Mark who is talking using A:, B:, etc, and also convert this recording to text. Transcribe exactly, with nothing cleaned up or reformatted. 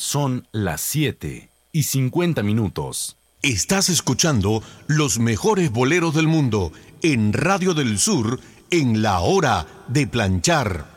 A: Son las siete y cincuenta minutos.
B: Estás escuchando los mejores boleros del mundo en Radio del Sur en La Hora de Planchar.